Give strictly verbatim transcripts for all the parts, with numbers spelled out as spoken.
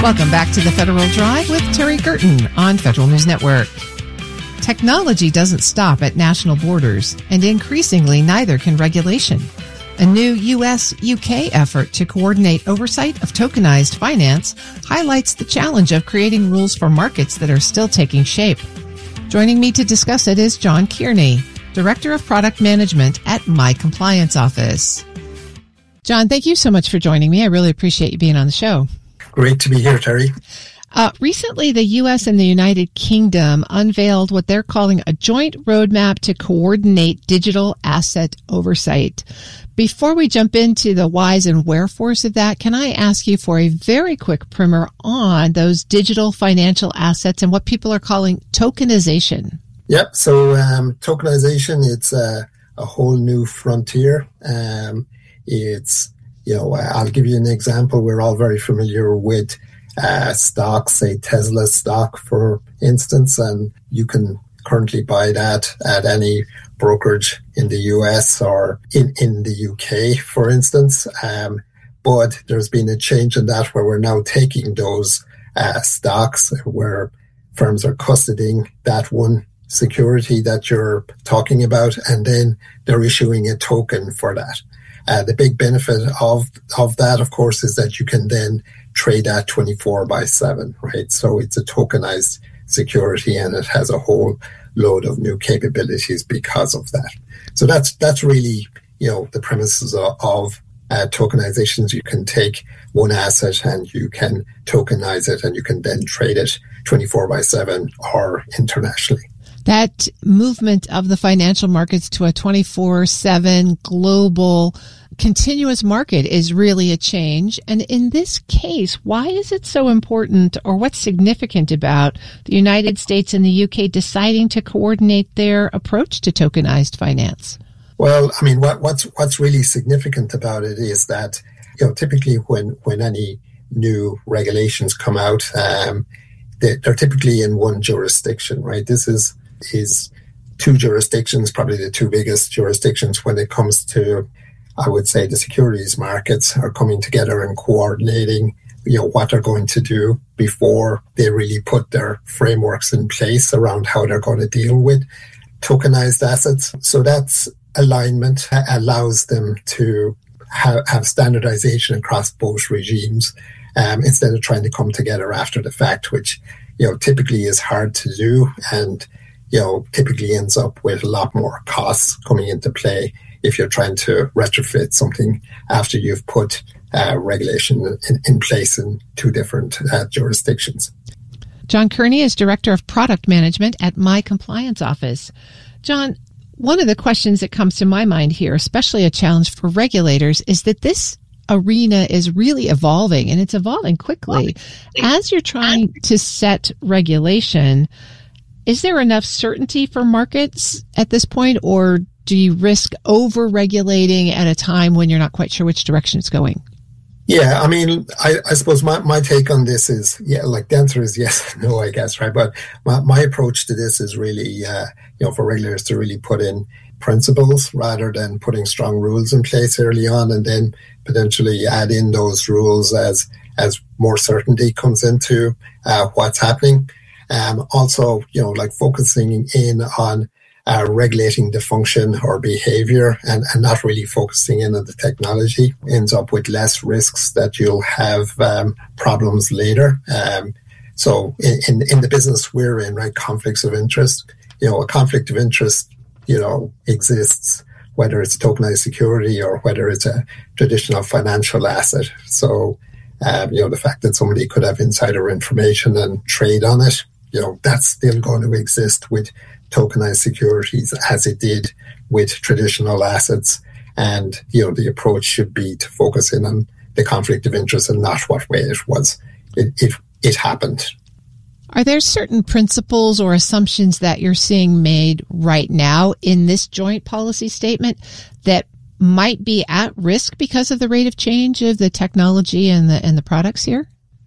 Welcome back to the Federal Drive with Terry Gerton on Federal News Network. Technology doesn't stop at national borders, and increasingly neither can regulation. A new U S U K effort to coordinate oversight of tokenized finance highlights the challenge of creating rules for markets that are still taking shape. Joining me to discuss it is John Kearney, Director of Product Management at My Compliance Office. John, thank you so much for joining me. I really appreciate you being on the show. Great to be here, Terry. Uh, recently, the U S and the United Kingdom unveiled what they're calling a joint roadmap to coordinate digital asset oversight. Before we jump into the whys and wherefores of that, can I ask you for a very quick primer on those digital financial assets and what people are calling tokenization? Yep. So um, tokenization, it's a, a whole new frontier. Um, it's, you know, I'll give you an example. We're all very familiar with uh, stocks, say Tesla stock, for instance, and you can currently buy that at any brokerage in the U S or in, in the U K, for instance. Um, but there's been a change in that where we're now taking those uh, stocks where firms are custodying that one security that you're talking about, and then they're issuing a token for that. Uh, the big benefit of of that, of course, is that you can then trade that twenty-four by seven, right? So it's a tokenized security, and it has a whole load of new capabilities because of that. So that's that's really, you know, the premises of, of uh, tokenizations. You can take one asset and you can tokenize it, and you can then trade it twenty-four by seven or internationally. That movement of the financial markets to a twenty-four seven global continuous market is really a change. And in this case, why is it so important, or what's significant about the United States and the U K deciding to coordinate their approach to tokenized finance? Well, I mean, what, what's what's really significant about it is that, you know, typically when, when any new regulations come out, um, they, they're typically in one jurisdiction, right? This is is two jurisdictions, probably the two biggest jurisdictions when it comes to, I would say, the securities markets are coming together and coordinating, you know, what they're going to do before they really put their frameworks in place around how they're going to deal with tokenized assets. So that's alignment allows them to have, have standardization across both regimes, um, instead of trying to come together after the fact, which, you know, typically is hard to do, and you know, typically ends up with a lot more costs coming into play if you're trying to retrofit something after you've put uh, regulation in, in place in two different uh, jurisdictions. John Kearney is Director of Product Management at My Compliance Office. John, one of the questions that comes to my mind here, especially a challenge for regulators, is that this arena is really evolving, and it's evolving quickly. As you're trying to set regulation, is there enough certainty for markets at this point, or do you risk over-regulating at a time when you're not quite sure which direction it's going? Yeah, I mean, I, I suppose my, my take on this is, yeah, like the answer is yes, no, I guess, right? But my, my approach to this is really, uh, you know, for regulators to really put in principles rather than putting strong rules in place early on, and then potentially add in those rules as, as more certainty comes into uh, what's happening. Um, also, you know, like focusing in on uh, regulating the function or behavior, and, and not really focusing in on the technology ends up with less risks that you'll have um, problems later. Um, so in, in, in the business we're in, right, conflicts of interest, you know, a conflict of interest, you know, exists whether it's tokenized security or whether it's a traditional financial asset. So, um, you know, the fact that somebody could have insider information and trade on it, you know, that's still going to exist with tokenized securities as it did with traditional assets. And, you know, the approach should be to focus in on the conflict of interest and not what way it was. It, it, it happened. Are there certain principles or assumptions that you're seeing made right now in this joint policy statement that might be at risk because of the rate of change of the technology and the and the products here?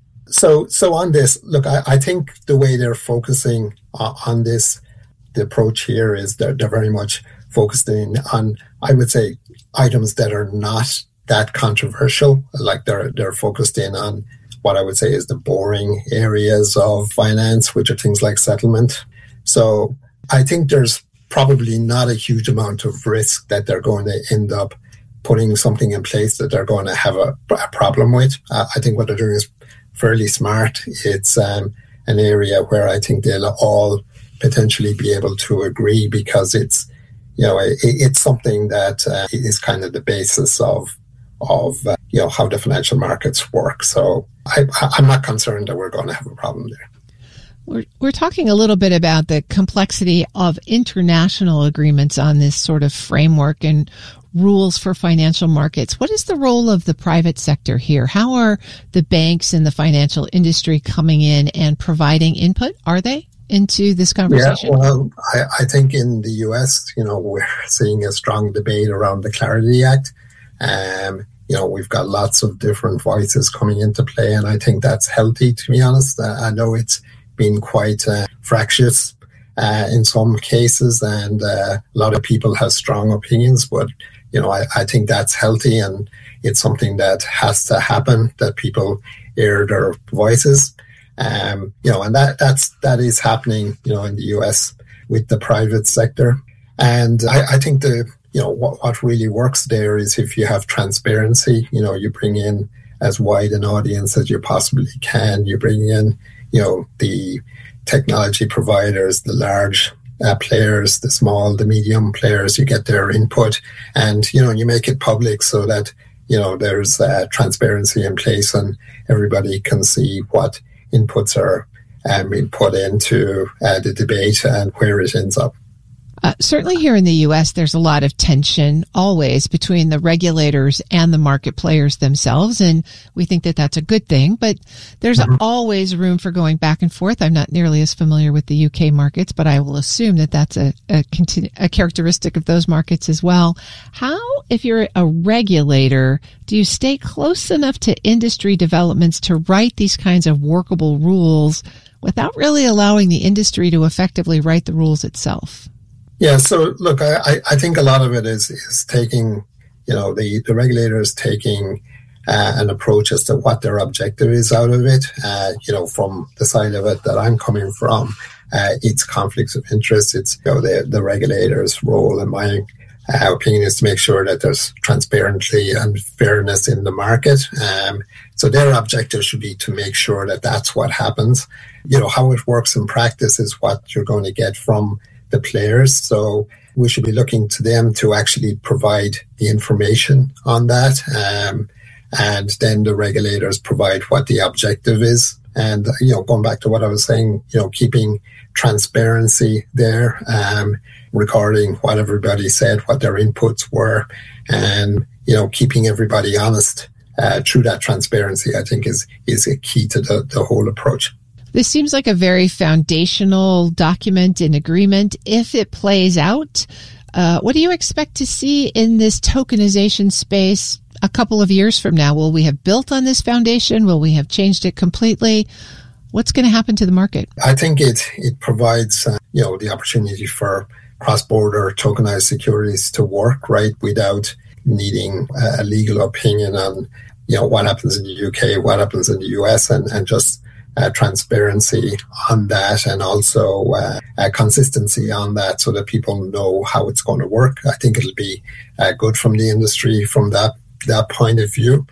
So, so on this, look, I, I think the way they're focusing uh, on this, the approach here is they're, they're very much focused in on, I would say, items that are not that controversial. Like they're they're focused in on what I would say is the boring areas of finance, which are things like settlement. So I think there's probably not a huge amount of risk that they're going to end up putting something in place that they're going to have a, a problem with. Uh, I think what they're doing is fairly smart. It's um, an area where I think they'll all potentially be able to agree, because it's, you know, it, it's something that uh, is kind of the basis of, of uh, you know, how the financial markets work. So I, I'm not concerned that we're going to have a problem there. We're, we're talking a little bit about the complexity of international agreements on this sort of framework and rules for financial markets. What is the role of the private sector here? How are the banks and the financial industry coming in and providing input? Are they into this conversation? Yeah, well, I, I think in the U S, you know, we're seeing a strong debate around the Clarity Act. Um, you know, we've got lots of different voices coming into play, and I think that's healthy, to be honest. Uh, I know it's been quite uh, fractious uh, in some cases, and uh, a lot of people have strong opinions, but, you know, I, I think that's healthy, and it's something that has to happen, that people air their voices. Um, you know, and that that's that is happening, you know, in the U S with the private sector. And I, I think the, you know, what, what really works there is if you have transparency, you know, you bring in as wide an audience as you possibly can. You bring in, you know, the technology providers, the large uh, players, the small, the medium players, you get their input, and, you know, you make it public so that, you know, there's uh, transparency in place and everybody can see what inputs are um, being put into uh, the debate and where it ends up. Uh, certainly here in the U S, there's a lot of tension always between the regulators and the market players themselves, and we think that that's a good thing, but there's mm-hmm. always room for going back and forth. I'm not nearly as familiar with the U K markets, but I will assume that that's a, a, continu- a characteristic of those markets as well. How, if you're a regulator, do you stay close enough to industry developments to write these kinds of workable rules without really allowing the industry to effectively write the rules itself? Yeah, so look, I, I think a lot of it is is taking, you know, the, the regulators taking uh, an approach as to what their objective is out of it. Uh, you know, from the side of it that I'm coming from, uh, it's conflicts of interest. It's, you know, the, the regulators' role, in my uh, opinion, is to make sure that there's transparency and fairness in the market. Um, so their objective should be to make sure that that's what happens. You know, how it works in practice is what you're going to get from the players. So we should be looking to them to actually provide the information on that. Um, and then the regulators provide what the objective is. And, you know, going back to what I was saying, you know, keeping transparency there, um, recording what everybody said, what their inputs were, and, you know, keeping everybody honest uh, through that transparency, I think is, is a key to the, the whole approach. This seems like a very foundational document and agreement. If it plays out, uh, what do you expect to see in this tokenization space a couple of years from now? Will we have built on this foundation? Will we have changed it completely? What's going to happen to the market? I think it it provides uh, you know, the opportunity for cross-border tokenized securities to work, right, without needing a legal opinion on, you know, what happens in the U K, what happens in the U S, and, and just Uh, transparency on that, and also uh, uh, consistency on that, so that people know how it's going to work. I think it'll be uh, good from the industry from that that point of view.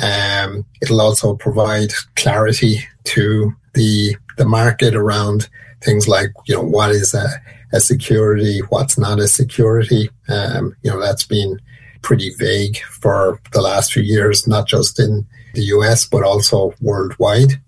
Um, it'll also provide clarity to the the market around things like, you know, what is a, a security, what's not a security. Um, you know, that's been pretty vague for the last few years, not just in the U S but also worldwide.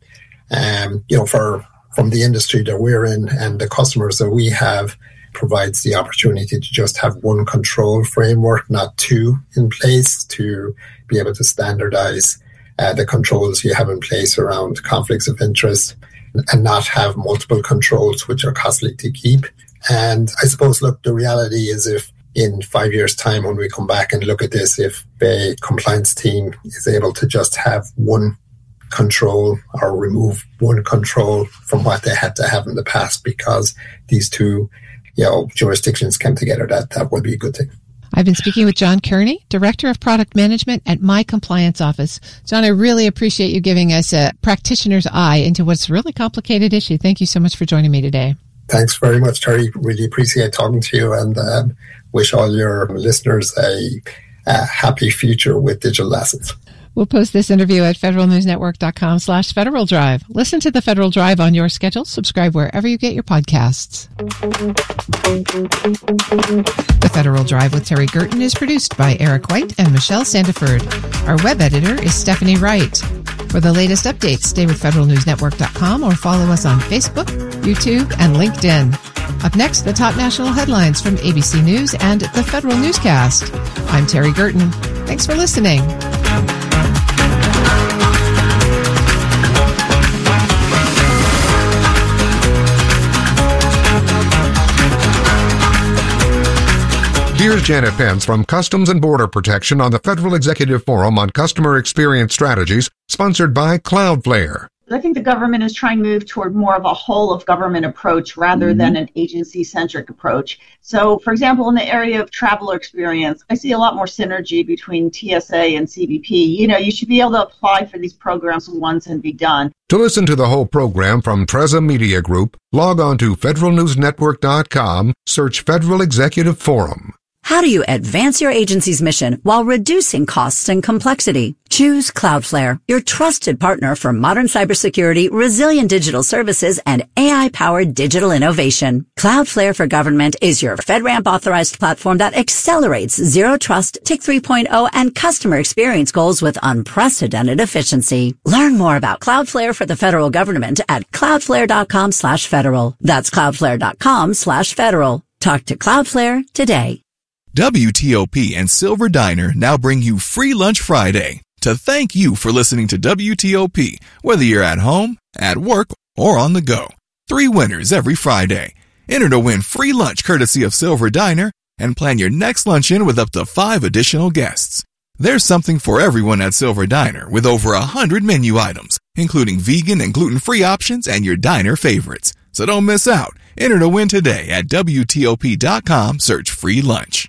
Um, you know, for from the industry that we're in and the customers that we have, provides the opportunity to just have one control framework, not two in place, to be able to standardize uh, the controls you have in place around conflicts of interest and not have multiple controls, which are costly to keep. And I suppose, look, the reality is if in five years' time, when we come back and look at this, if a compliance team is able to just have one control or remove one control from what they had to have in the past because these two, you know, jurisdictions came together, that that would be a good thing. I've been speaking with John Kearney, Director of Product Management at My Compliance Office. John, I really appreciate you giving us a practitioner's eye into what's a really complicated issue. Thank you so much for joining me today. Thanks very much, Terry. Really appreciate talking to you, and um, wish all your listeners a, a happy future with digital assets. We'll post this interview at federalnewsnetwork.com slash Federal Drive. Listen to the Federal Drive on your schedule. Subscribe wherever you get your podcasts. The Federal Drive with Terry Gerton is produced by Eric White and Michelle Sandiford. Our web editor is Stephanie Wright. For the latest updates, stay with federal news network dot com or follow us on Facebook, YouTube, and LinkedIn. Up next, the top national headlines from A B C News and the Federal Newscast. I'm Terry Gerton. Thanks for listening. Here's Janet Pence from Customs and Border Protection on the Federal Executive Forum on Customer Experience Strategies, sponsored by Cloudflare. I think the government is trying to move toward more of a whole-of-government approach rather mm-hmm. than an agency-centric approach. So, for example, in the area of traveler experience, I see a lot more synergy between T S A and C B P. You know, you should be able to apply for these programs once and be done. To listen to the whole program from Treza Media Group, log on to federal news network dot com, search Federal Executive Forum. How do you advance your agency's mission while reducing costs and complexity? Choose Cloudflare, your trusted partner for modern cybersecurity, resilient digital services, and A I-powered digital innovation. Cloudflare for Government is your FedRAMP authorized platform that accelerates Zero Trust, T I C three point oh, and customer experience goals with unprecedented efficiency. Learn more about Cloudflare for the federal government at cloudflare.com slash federal. That's cloudflare.com slash federal. Talk to Cloudflare today. W T O P and Silver Diner now bring you Free Lunch Friday to thank you for listening to W T O P, whether you're at home, at work, or on the go. Three winners every Friday. Enter to win free lunch courtesy of Silver Diner and plan your next luncheon with up to five additional guests. There's something for everyone at Silver Diner with over a hundred menu items, including vegan and gluten-free options and your diner favorites. So don't miss out. Enter to win today at W T O P dot com. Search free lunch.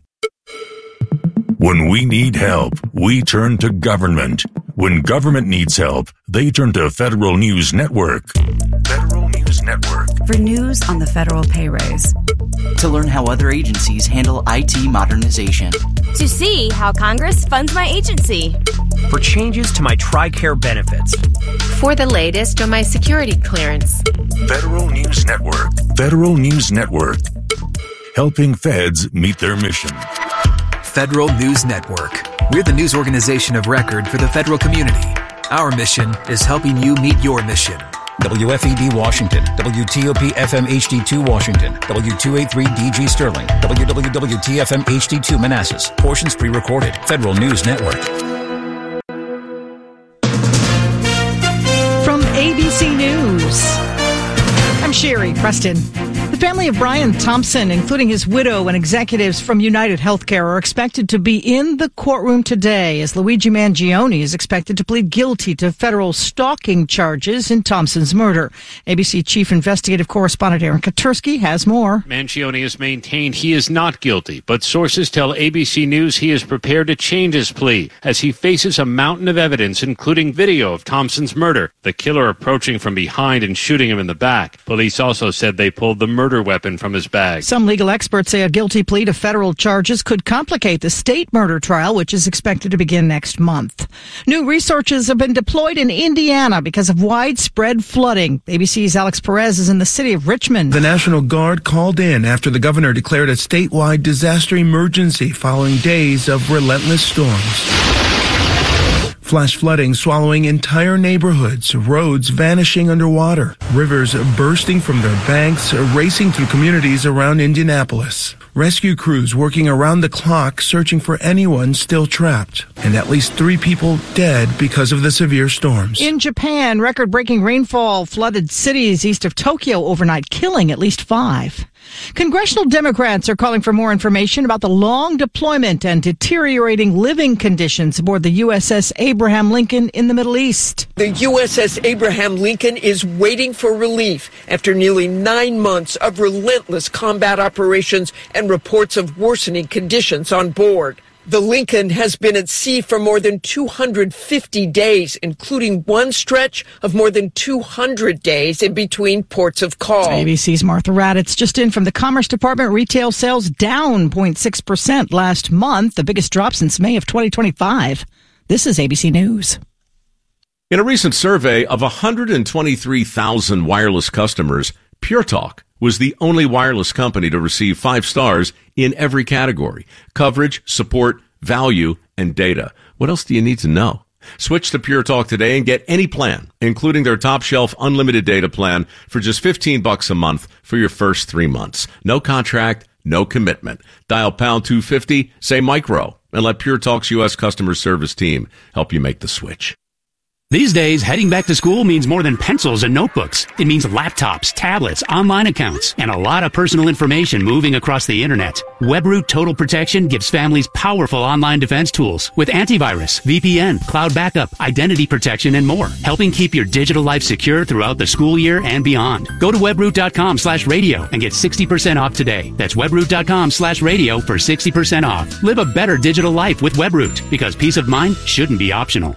When we need help, we turn to government. When government needs help, they turn to Federal News Network. Federal News Network. For news on the federal pay raise. To learn how other agencies handle I T modernization. To see how Congress funds my agency. For changes to my TRICARE benefits. For the latest on my security clearance. Federal News Network. Federal News Network. Helping feds meet their mission. Federal News Network. We're the news organization of record for the federal community. Our mission is helping you meet your mission. W F E D Washington, W T O P F M H D two Washington, W two eighty-three D G Sterling, W W W T F M H D two Manassas. Portions pre-recorded. Federal News Network. From A B C News, I'm Sherry Preston. The family of Brian Thompson, including his widow and executives from United Healthcare, are expected to be in the courtroom today as Luigi Mangione is expected to plead guilty to federal stalking charges in Thompson's murder. A B C Chief Investigative Correspondent Aaron Katersky has more. Mangione has maintained he is not guilty, but sources tell A B C News he is prepared to change his plea as he faces a mountain of evidence, including video of Thompson's murder, the killer approaching from behind and shooting him in the back. Police also said they pulled the murder weapon from his bag. Some legal experts say a guilty plea to federal charges could complicate the state murder trial, which is expected to begin next month. New resources have been deployed in Indiana because of widespread flooding. A B C's Alex Perez is in the city of Richmond. The National Guard called in after the governor declared a statewide disaster emergency following days of relentless storms. Flash flooding swallowing entire neighborhoods, roads vanishing underwater, rivers bursting from their banks, racing through communities around Indianapolis. Rescue crews working around the clock searching for anyone still trapped, and at least three people dead because of the severe storms. In Japan, record-breaking rainfall flooded cities east of Tokyo overnight, killing at least five. Congressional Democrats are calling for more information about the long deployment and deteriorating living conditions aboard the U S S Abraham Lincoln in the Middle East. The U S S Abraham Lincoln is waiting for relief after nearly nine months of relentless combat operations and reports of worsening conditions on board. The Lincoln has been at sea for more than two hundred fifty days, including one stretch of more than two hundred days in between ports of call. A B C's Martha Raddatz just in from the Commerce Department. Retail sales down zero point six percent last month, the biggest drop since May of twenty twenty-five. This is A B C News. In a recent survey of one hundred twenty-three thousand wireless customers, Pure Talk was the only wireless company to receive five stars in every category: coverage, support, value, and data. What else do you need to know? Switch to Pure Talk today and get any plan, including their top shelf unlimited data plan, for just fifteen bucks a month for your first three months. No contract, no commitment. Dial pound two fifty, say micro, and let Pure Talk's U S customer service team help you make the switch. These days, heading back to school means more than pencils and notebooks. It means laptops, tablets, online accounts, and a lot of personal information moving across the internet. WebRoot Total Protection gives families powerful online defense tools with antivirus, V P N, cloud backup, identity protection, and more, helping keep your digital life secure throughout the school year and beyond. Go to webroot.com slash radio and get sixty percent off today. That's webroot.com slash radio for sixty percent off. Live a better digital life with WebRoot, because peace of mind shouldn't be optional.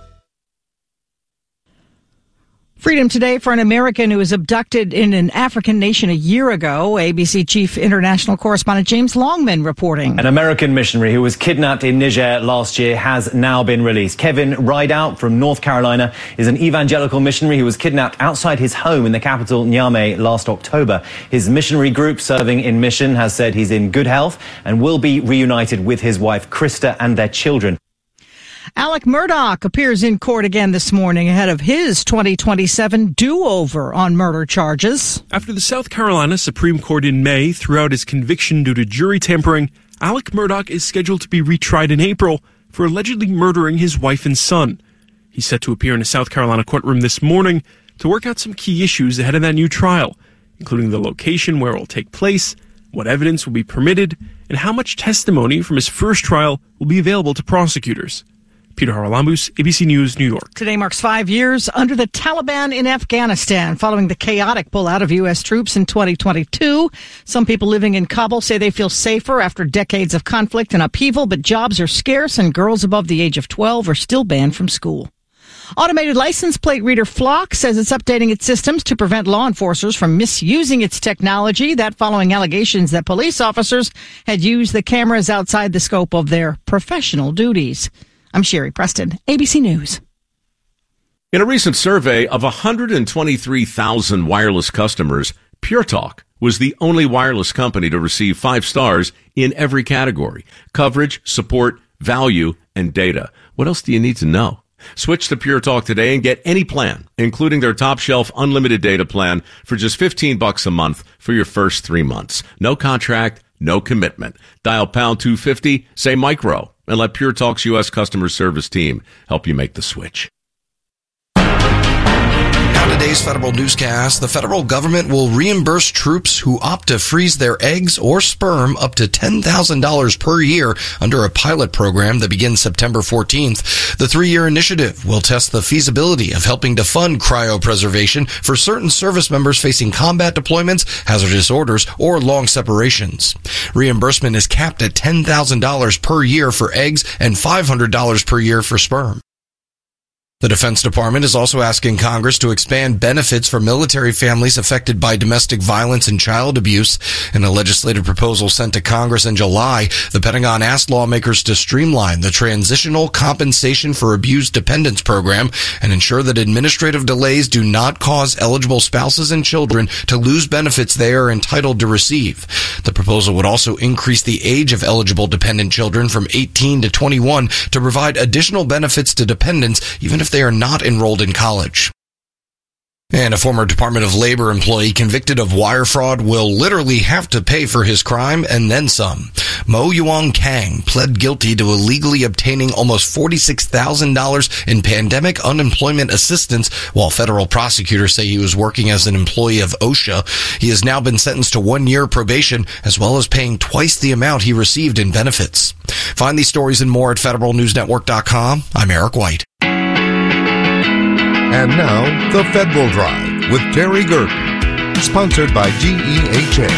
Freedom today for an American who was abducted in an African nation a year ago. A B C Chief International Correspondent James Longman reporting. An American missionary who was kidnapped in Niger last year has now been released. Kevin Rideout from North Carolina is an evangelical missionary who was kidnapped outside his home in the capital Niamey last October. His missionary group serving in mission has said he's in good health and will be reunited with his wife Krista and their children. Alec Murdaugh appears in court again this morning ahead of his twenty twenty-seven do-over on murder charges. After the South Carolina Supreme Court in May threw out his conviction due to jury tampering, Alec Murdaugh is scheduled to be retried in April for allegedly murdering his wife and son. He's set to appear in a South Carolina courtroom this morning to work out some key issues ahead of that new trial, including the location where it will take place, what evidence will be permitted, and how much testimony from his first trial will be available to prosecutors. Peter Haralambous, A B C News, New York. Today marks five years under the Taliban in Afghanistan, following the chaotic pullout of U S troops in twenty twenty-two. Some people living in Kabul say they feel safer after decades of conflict and upheaval, but jobs are scarce and girls above the age of twelve are still banned from school. Automated license plate reader Flock says it's updating its systems to prevent law enforcers from misusing its technology. That following allegations that police officers had used the cameras outside the scope of their professional duties. I'm Sherry Preston, A B C News. In a recent survey of one hundred twenty-three thousand wireless customers, Pure Talk was the only wireless company to receive five stars in every category: coverage, support, value, and data. What else do you need to know? Switch to Pure Talk today and get any plan, including their top shelf unlimited data plan, for just fifteen bucks a month for your first three months. No contract, no commitment. Dial pound two fifty, say micro, and let Pure Talk's U S customer service team help you make the switch. Now today's federal newscast: the federal government will reimburse troops who opt to freeze their eggs or sperm up to ten thousand dollars per year under a pilot program that begins September fourteenth. The three-year initiative will test the feasibility of helping to fund cryopreservation for certain service members facing combat deployments, hazardous orders, or long separations. Reimbursement is capped at ten thousand dollars per year for eggs and five hundred dollars per year for sperm. The Defense Department is also asking Congress to expand benefits for military families affected by domestic violence and child abuse. In a legislative proposal sent to Congress in July, the Pentagon asked lawmakers to streamline the Transitional Compensation for Abused Dependents program and ensure that administrative delays do not cause eligible spouses and children to lose benefits they are entitled to receive. The proposal would also increase the age of eligible dependent children from eighteen to twenty-one to provide additional benefits to dependents even if they are not enrolled in college. And a former Department of Labor employee convicted of wire fraud will literally have to pay for his crime and then some. Mo Yuan Kang pled guilty to illegally obtaining almost forty-six thousand dollars in pandemic unemployment assistance while federal prosecutors say he was working as an employee of OSHA. He has now been sentenced to one year probation as well as paying twice the amount he received in benefits. Find these stories and more at federal news network dot com. I'm Eric White. And now, The Federal Drive with Terry Gerton, sponsored by G E H A.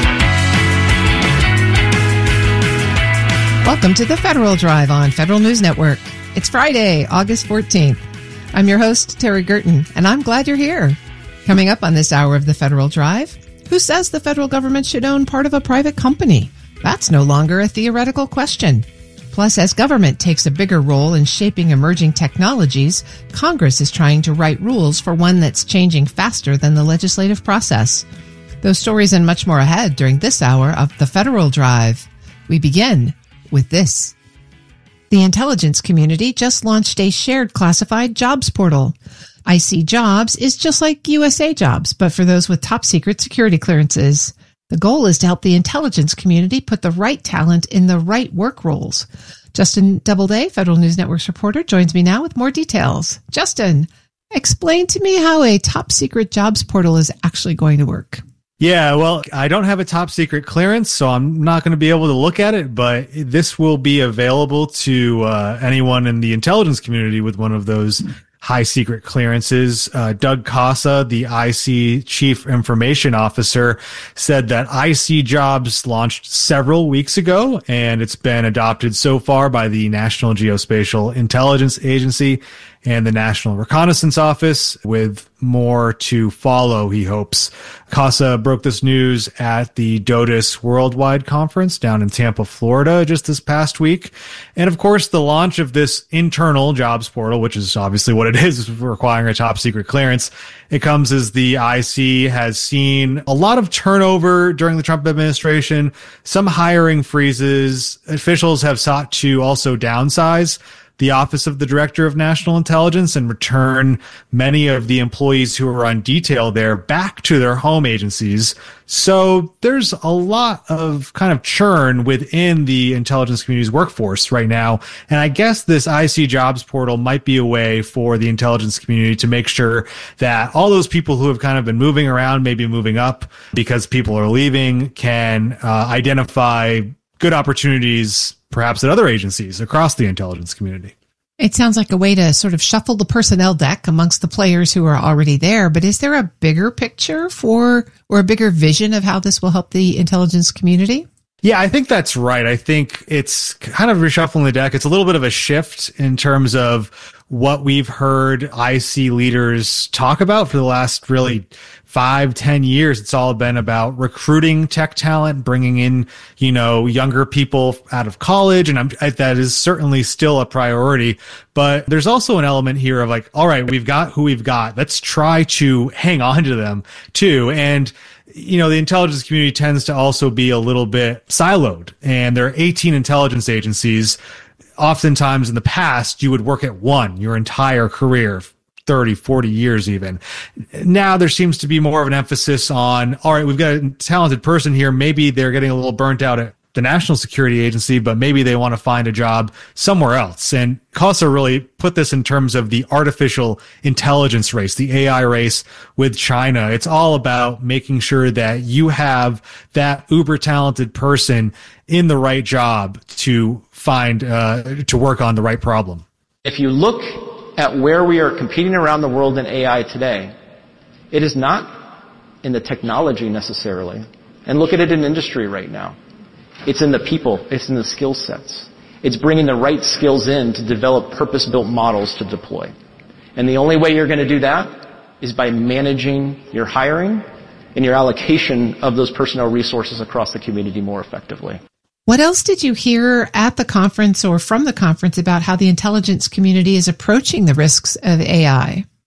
Welcome to The Federal Drive on Federal News Network. It's Friday, August fourteenth. I'm your host, Terry Gerton, and I'm glad you're here. Coming up on this hour of The Federal Drive, who says the federal government should own part of a private company? That's no longer a theoretical question. Plus, as government takes a bigger role in shaping emerging technologies, Congress is trying to write rules for one that's changing faster than the legislative process. Those stories and much more ahead during this hour of The Federal Drive. We begin with this. The intelligence community just launched a shared classified jobs portal. I C Jobs is just like U S A Jobs, but for those with top secret security clearances. The goal is to help the intelligence community put the right talent in the right work roles. Justin Doubleday, Federal News Network's reporter, joins me now with more details. Justin, explain to me how a top secret jobs portal is actually going to work. Yeah, well, I don't have a top secret clearance, so I'm not going to be able to look at it, but this will be available to uh, anyone in the intelligence community with one of those high secret clearances. Uh, Doug Casa, the I C Chief Information Officer, said that I C Jobs launched several weeks ago, and it's been adopted so far by the National Geospatial Intelligence Agency and the National Reconnaissance Office, with more to follow, he hopes. Casa broke this news at the DOTIS Worldwide Conference down in Tampa, Florida, just this past week. And of course, the launch of this internal jobs portal, which is obviously what it is, requiring a top secret clearance, it comes as the I C has seen a lot of turnover during the Trump administration, some hiring freezes. Officials have sought to also downsize the Office of the Director of National Intelligence and return many of the employees who are on detail there back to their home agencies. So there's a lot of kind of churn within the intelligence community's workforce right now. And I guess this I C Jobs portal might be a way for the intelligence community to make sure that all those people who have kind of been moving around, maybe moving up because people are leaving, can uh, identify good opportunities perhaps at other agencies across the intelligence community. It sounds like a way to sort of shuffle the personnel deck amongst the players who are already there. But is there a bigger picture for, or a bigger vision of how this will help the intelligence community? Yeah, I think that's right. I think it's kind of reshuffling the deck. It's a little bit of a shift in terms of what we've heard I C leaders talk about for the last really five, ten years. It's all been about recruiting tech talent, bringing in, you know, younger people out of college. And I'm, that is certainly still a priority. But there's also an element here of like, all right, we've got who we've got. Let's try to hang on to them too. And you know, the intelligence community tends to also be a little bit siloed, and there are eighteen intelligence agencies. Oftentimes in the past, you would work at one your entire career, thirty, forty years even. Now there seems to be more of an emphasis on, all right, we've got a talented person here. Maybe they're getting a little burnt out at the National Security Agency, but maybe they want to find a job somewhere else. And Casa really put this in terms of the artificial intelligence race, the A I race with China. It's all about making sure that you have that uber talented person in the right job to find, uh, to work on the right problem. If you look at where we are competing around the world in A I today, it is not in the technology necessarily. And look at it in industry right now. It's in the people. It's in the skill sets. It's bringing the right skills in to develop purpose-built models to deploy. And the only way you're going to do that is by managing your hiring and your allocation of those personnel resources across the community more effectively. What else did you hear at the conference or from the conference about how the intelligence community is approaching the risks of A I?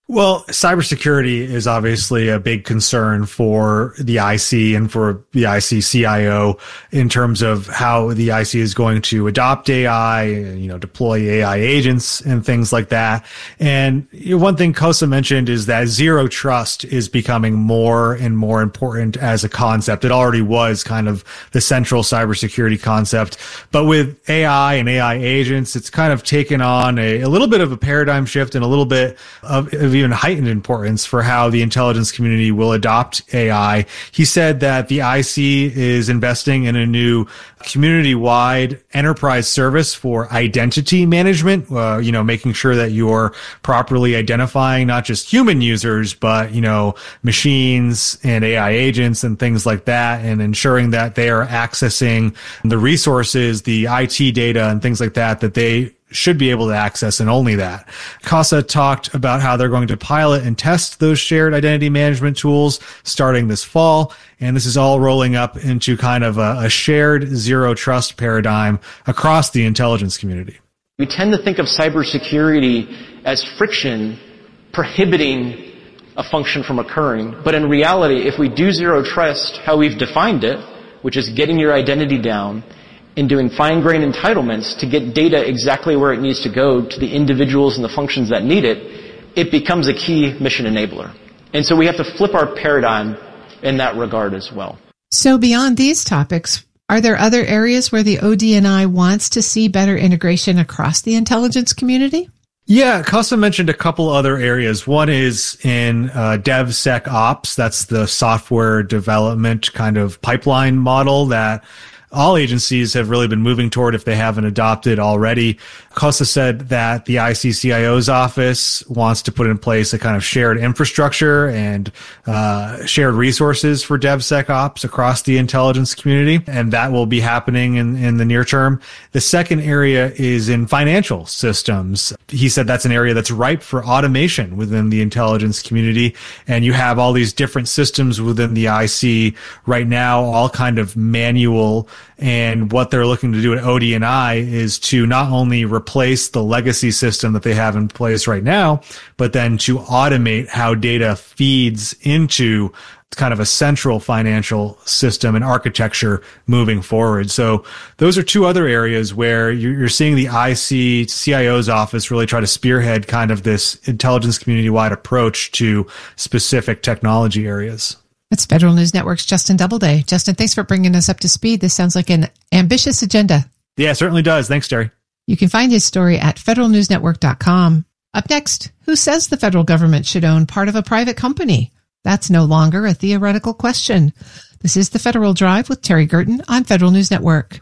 Well, cybersecurity is obviously a big concern for the I C and for the I C C I O in terms of how the I C is going to adopt A I, you know, deploy A I agents and things like that. And one thing Kosa mentioned is that zero trust is becoming more and more important as a concept. It already was kind of the central cybersecurity concept, but with A I and A I agents, it's kind of taken on a, a little bit of a paradigm shift and a little bit of, of even heightened importance for how the intelligence community will adopt A I. He said that the I C is investing in a new community-wide enterprise service for identity management, uh, you know, making sure that you're properly identifying not just human users, but, you know, machines and A I agents and things like that, and ensuring that they are accessing the resources, the I T data and things like that, that they should be able to access, and only that. Kosa talked about how they're going to pilot and test those shared identity management tools starting this fall. And this is all rolling up into kind of a, a shared zero trust paradigm across the intelligence community. We tend to think of cybersecurity as friction prohibiting a function from occurring. But in reality, if we do zero trust how we've defined it, which is getting your identity down, and doing fine-grained entitlements to get data exactly where it needs to go to the individuals and the functions that need it, it becomes a key mission enabler. And so we have to flip our paradigm in that regard as well. So beyond these topics, are there other areas where the O D N I wants to see better integration across the intelligence community? Yeah, Kosa mentioned a couple other areas. One is in uh, DevSecOps. That's the software development kind of pipeline model that all agencies have really been moving toward if they haven't adopted already. Kosa said that the I C C I O's office wants to put in place a kind of shared infrastructure and uh, shared resources for DevSecOps across the intelligence community, and that will be happening in, in the near term. The second area is in financial systems. He said that's an area that's ripe for automation within the intelligence community, and you have all these different systems within the I C right now, all kind of manual. And what they're looking to do at O D N I is to not only replace the legacy system that they have in place right now, but then to automate how data feeds into kind of a central financial system and architecture moving forward. So those are two other areas where you're seeing the I C C I O's office really try to spearhead kind of this intelligence community-wide approach to specific technology areas. That's Federal News Network's Justin Doubleday. Justin, thanks for bringing us up to speed. This sounds like an ambitious agenda. Yeah, it certainly does. Thanks, Terry. You can find his story at federal news network dot com. Up next, who says the federal government should own part of a private company? That's no longer a theoretical question. This is the Federal Drive with Terry Gerton on Federal News Network.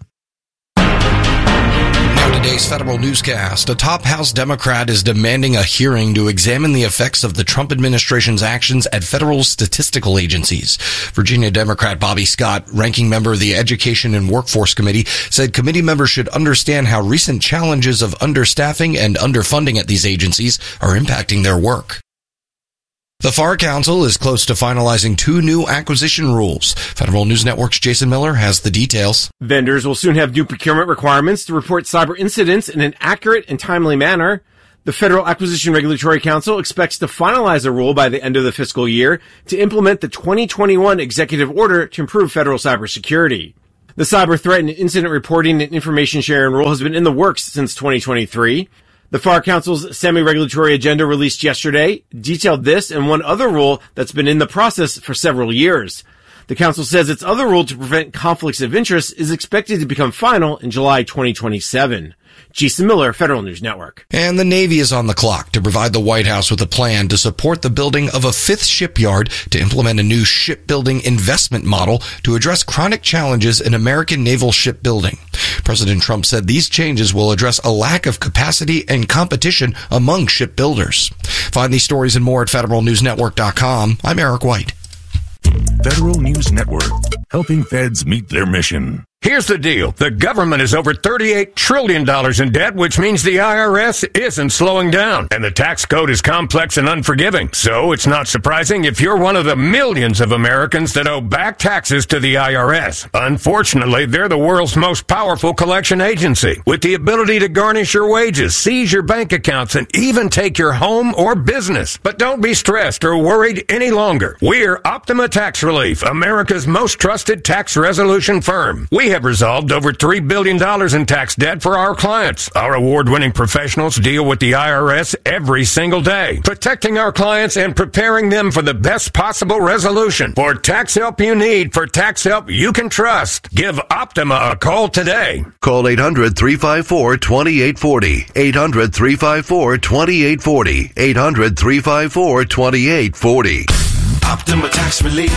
Now today's Federal Newscast. A top House Democrat is demanding a hearing to examine the effects of the Trump administration's actions at federal statistical agencies. Virginia Democrat Bobby Scott, ranking member of the Education and Workforce Committee, said committee members should understand how recent challenges of understaffing and underfunding at these agencies are impacting their work. The F A R Council is close to finalizing two new acquisition rules. Federal News Network's Jason Miller has the details. Vendors will soon have new procurement requirements to report cyber incidents in an accurate and timely manner. The Federal Acquisition Regulatory Council expects to finalize a rule by the end of the fiscal year to implement the twenty twenty-one executive order to improve federal cybersecurity. The cyber threat and incident reporting and information sharing rule has been in the works since twenty twenty-three. The F A R Council's semi-regulatory agenda released yesterday detailed this and one other rule that's been in the process for several years. The Council says its other rule to prevent conflicts of interest is expected to become final in July twenty twenty-seven. Jason Miller, Federal News Network. And the Navy is on the clock to provide the White House with a plan to support the building of a fifth shipyard to implement a new shipbuilding investment model to address chronic challenges in American naval shipbuilding. President Trump said these changes will address a lack of capacity and competition among shipbuilders. Find these stories and more at federal news network dot com. I'm Eric White. Federal News Network, helping feds meet their mission. Here's the deal. The government is over thirty-eight trillion dollars in debt, which means the I R S isn't slowing down. And the tax code is complex and unforgiving. So it's not surprising if you're one of the millions of Americans that owe back taxes to the I R S. Unfortunately, they're the world's most powerful collection agency, with the ability to garnish your wages, seize your bank accounts, and even take your home or business. But don't be stressed or worried any longer. We're Optima Tax Relief, America's most trusted tax resolution firm. We have resolved over three billion dollars in tax debt for our clients. Our award-winning professionals deal with the I R S every single day, protecting our clients and preparing them for the best possible resolution. For tax help you need, for tax help you can trust, give Optima a call today. Call eight hundred, three five four, two eight four zero. eight hundred, three five four, two eight four zero. eight hundred, three five four, two eight four zero. Optima Tax Relief.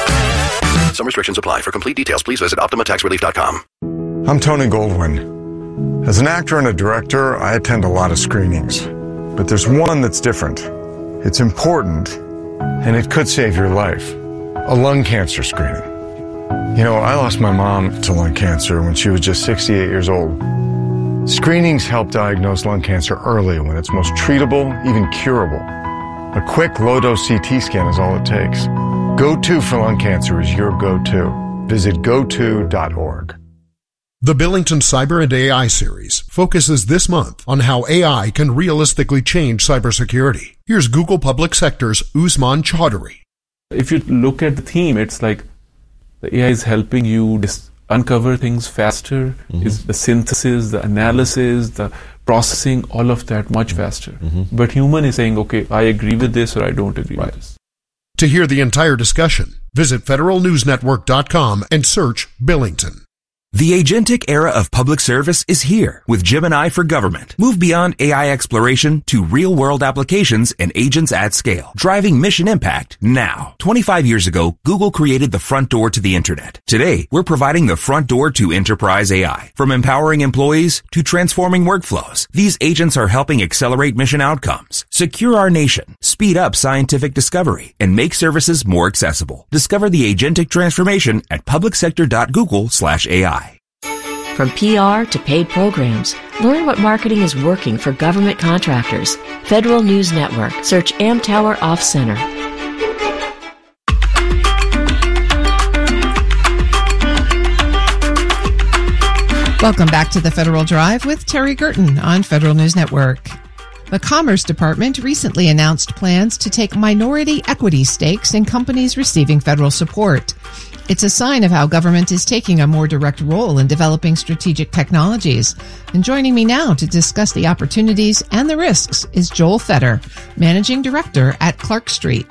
Some restrictions apply. For complete details, please visit Optima Tax Relief dot com. I'm Tony Goldwyn. As an actor and a director, I attend a lot of screenings. But there's one that's different. It's important, and it could save your life. A lung cancer screening. You know, I lost my mom to lung cancer when she was just sixty-eight years old. Screenings help diagnose lung cancer early when it's most treatable, even curable. A quick low-dose C T scan is all it takes. Go-To for lung cancer is your go-to. Visit go to dot org. The Billington Cyber and A I series focuses this month on how A I can realistically change cybersecurity. Here's Google Public Sector's Usman Chaudhary. If you look at the theme, it's like the A I is helping you dis- uncover things faster. Mm-hmm. Is the synthesis, the analysis, the processing, all of that much faster. Mm-hmm. But human is saying, okay, I agree with this or I don't agree right. with this. To hear the entire discussion, visit federal news network dot com and search Billington. The agentic era of public service is here with Gemini for Government. Move beyond A I exploration to real-world applications and agents at scale, driving mission impact now. twenty-five years ago, Google created the front door to the internet. Today, we're providing the front door to enterprise A I. From empowering employees to transforming workflows, these agents are helping accelerate mission outcomes, secure our nation, speed up scientific discovery, and make services more accessible. Discover the agentic transformation at publicsector.google slash AI. From P R to paid programs, learn what marketing is working for government contractors. Federal News Network. Search Amtower Off Center. Welcome back to the Federal Drive with Terry Gerton on Federal News Network. The Commerce Department recently announced plans to take minority equity stakes in companies receiving federal support. It's a sign of how government is taking a more direct role in developing strategic technologies. And joining me now to discuss the opportunities and the risks is Joel Fetter, Managing Director at Clark Street.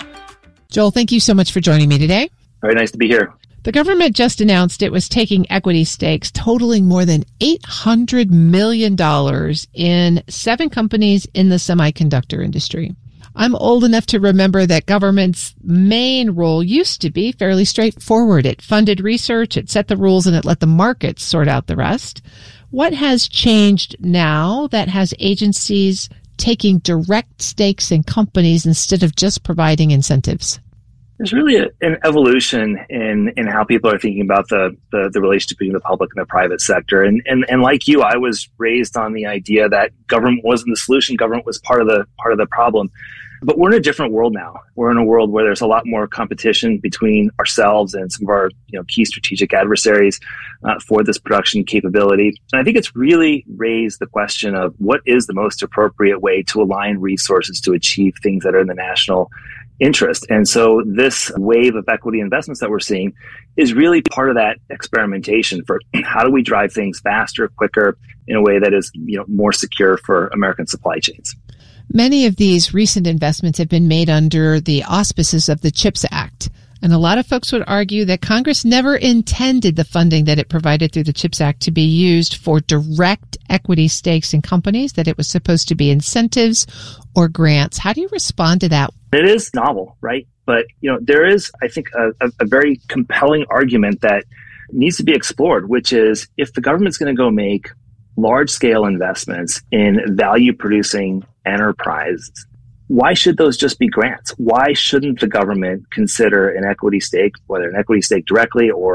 Joel, thank you so much for joining me today. Very nice to be here. The government just announced it was taking equity stakes totaling more than eight hundred million dollars in seven companies in the semiconductor industry. I'm old enough to remember that government's main role used to be fairly straightforward. It funded research, it set the rules, and it let the markets sort out the rest. What has changed now that has agencies taking direct stakes in companies instead of just providing incentives? There's really a, an evolution in, in how people are thinking about the, the, the relationship between the public and the private sector. And, and, and like you, I was raised on the idea that government wasn't the solution. Government was part of the, part of the problem. But we're in a different world now. We're in a world where there's a lot more competition between ourselves and some of our you know, key strategic adversaries uh, for this production capability. And I think it's really raised the question of what is the most appropriate way to align resources to achieve things that are in the national interest. And so this wave of equity investments that we're seeing is really part of that experimentation for how do we drive things faster, quicker, in a way that is you know more secure for American supply chains. Many of these recent investments have been made under the auspices of the CHIPS Act. And a lot of folks would argue that Congress never intended the funding that it provided through the CHIPS Act to be used for direct equity stakes in companies, that it was supposed to be incentives or grants. How do you respond to that? It is novel, right? But, you know, there is, I think, a, a, a very compelling argument that needs to be explored, which is if the government's going to go make large-scale investments in value-producing enterprises, why should those just be grants? Why shouldn't the government consider an equity stake, whether an equity stake directly or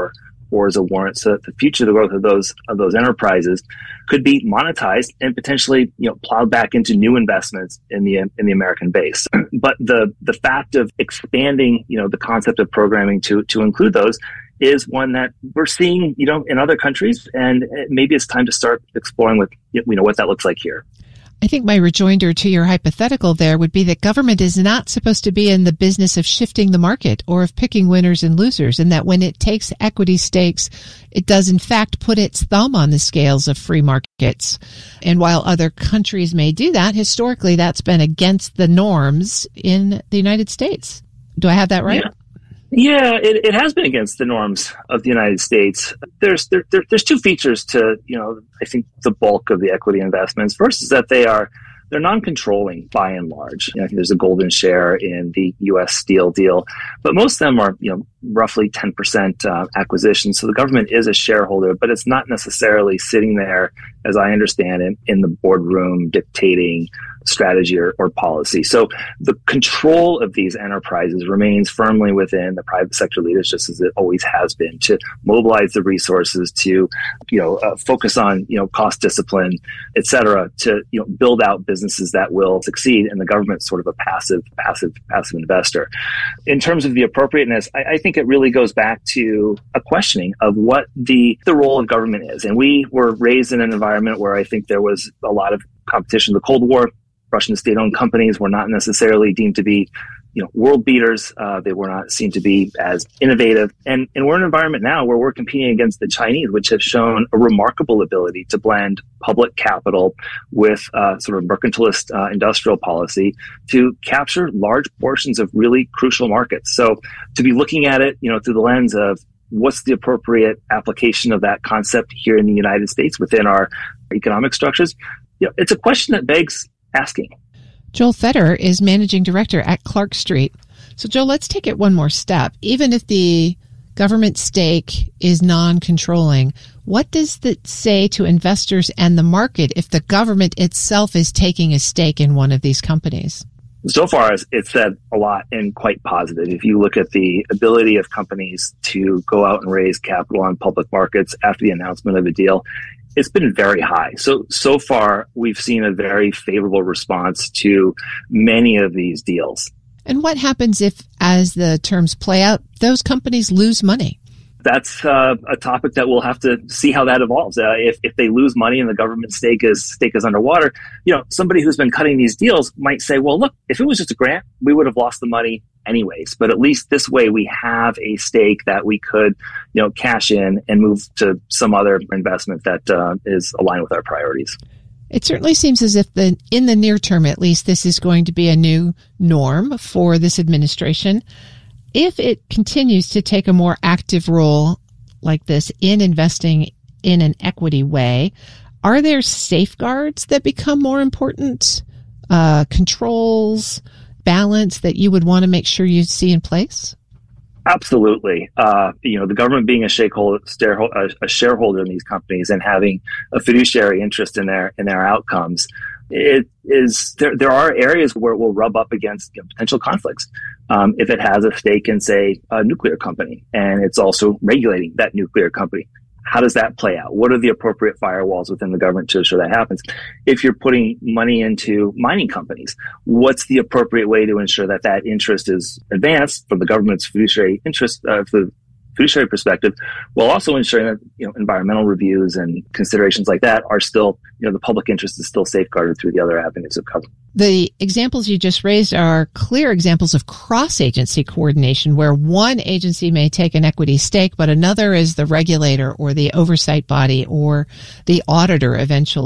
or as a warrant so that the future the growth of those of those enterprises could be monetized and potentially, you know, plowed back into new investments in the in the American base. But the the fact of expanding, you know, the concept of programming to to include those is one that we're seeing, you know, in other countries, and maybe it's time to start exploring with, you know, what that looks like here. I think my rejoinder to your hypothetical there would be that government is not supposed to be in the business of shifting the market or of picking winners and losers, and that when it takes equity stakes, it does in fact put its thumb on the scales of free markets. And while other countries may do that, historically that's been against the norms in the United States. Do I have that right? Yeah. Yeah, it, it has been against the norms of the United States. There's there, there, there's two features to, you know, I think the bulk of the equity investments. First is that they are they're non-controlling by and large. You know, I think there's a golden share in the U S Steel deal, but most of them are, you know, roughly ten percent uh, acquisitions. So the government is a shareholder, but it's not necessarily sitting there, as I understand it, in the boardroom dictating strategy or, or policy. So the control of these enterprises remains firmly within the private sector leaders, just as it always has been, to mobilize the resources to, you know, uh, focus on, you know, cost discipline, et cetera, to, you know, build out businesses that will succeed. And the government's sort of a passive, passive, passive investor. In terms of the appropriateness, I, I think it really goes back to a questioning of what the, the role of government is. And we were raised in an environment where I think there was a lot of competition. The Cold War, Russian state-owned companies were not necessarily deemed to be, you know, world beaters. Uh, they were not seen to be as innovative. And, and we're in an environment now where we're competing against the Chinese, which have shown a remarkable ability to blend public capital with uh, sort of mercantilist uh, industrial policy to capture large portions of really crucial markets. So to be looking at it, you know, through the lens of what's the appropriate application of that concept here in the United States within our economic structures, you know, it's a question that begs asking. Joel Feder is managing director at Clark Street. So, Joel, let's take it one more step. Even if the government stake is non-controlling, what does that say to investors and the market if the government itself is taking a stake in one of these companies? So far, it's said a lot and quite positive. If you look at the ability of companies to go out and raise capital on public markets after the announcement of a deal, it's been very high. So, so far, we've seen a very favorable response to many of these deals. And what happens if, as the terms play out, those companies lose money? That's uh, a topic that we'll have to see how that evolves. Uh, if, if they lose money and the government stake is stake is underwater, you know, somebody who's been cutting these deals might say, well, look, if it was just a grant, we would have lost the money anyways. But at least this way we have a stake that we could, you know, cash in and move to some other investment that uh, is aligned with our priorities. It certainly seems as if the, in the near term, at least, this is going to be a new norm for this administration. If it continues to take a more active role like this in investing in an equity way, are there safeguards that become more important, uh, controls, balance that you would want to make sure you see in place? Absolutely. Uh, you know, the government being a shareholder, a shareholder in these companies and having a fiduciary interest in their in their outcomes, it is there. There are areas where it will rub up against, you know, potential conflicts. Um, if it has a stake in, say, a nuclear company, and it's also regulating that nuclear company, how does that play out? What are the appropriate firewalls within the government to ensure that happens? If you're putting money into mining companies, what's the appropriate way to ensure that that interest is advanced from the government's fiduciary interest, uh, for the fiduciary perspective, while also ensuring that, you know, environmental reviews and considerations like that are still, you know, the public interest is still safeguarded through the other avenues of government. The examples you just raised are clear examples of cross-agency coordination where one agency may take an equity stake, but another is the regulator or the oversight body or the auditor eventually.